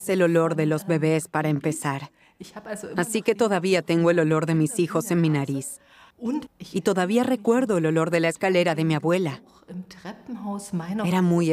el olor de los bebés para empezar. Así que todavía tengo el olor de mis hijos en mi nariz. Y todavía recuerdo el olor de la escalera de mi abuela. Era muy